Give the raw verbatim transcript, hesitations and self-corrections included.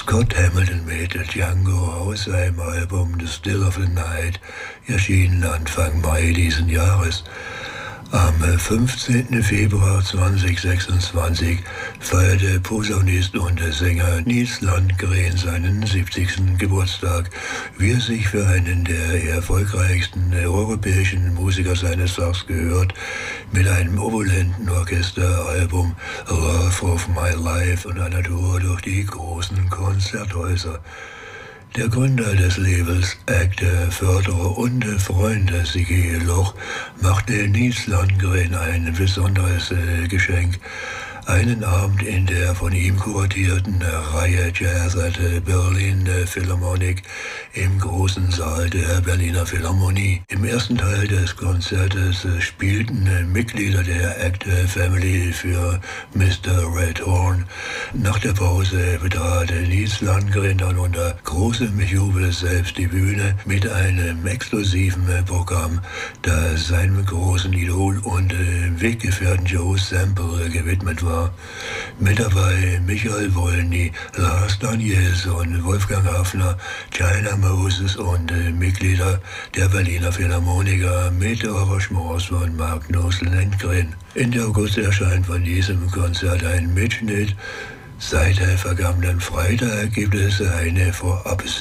Scott Hamilton mit Django aus seinem Album The Still of the Night, erschienen Anfang Mai diesen Jahres. Am fünfzehnten Februar zweitausendsechsundzwanzig feierte Posaunist und Sänger Nils Landgren seinen siebzigsten Geburtstag, wie es sich für einen der erfolgreichsten europäischen Musiker seines Fachs gehört, mit einem opulenten Orchesteralbum Love of My Life und einer Tour durch die großen Konzerthäuser. Der Gründer des Labels, Actor, Förderer und Freund Sigi Loch machte Nils Landgren ein besonderes äh, Geschenk. Einen Abend in der von ihm kuratierten Reihe Jazz at Berlin Philharmonic im großen Saal der Berliner Philharmonie. Im ersten Teil des Konzertes spielten Mitglieder der Actor Family für Mister Red Horn. Nach der Pause betrat Nils Landgren dann unter großem Jubel selbst die Bühne mit einem exklusiven Programm, das seinem großen Idol und Weggefährten Joe Sample gewidmet war. Mit dabei Michael Wolny, Lars Danielsson, Wolfgang Hafner, China Moses und äh, Mitglieder der Berliner Philharmoniker mit Arrangements von Magnus Lindgren. Ende August erscheint von diesem Konzert ein Mitschnitt. Seit vergangenen Freitag gibt es eine Vorab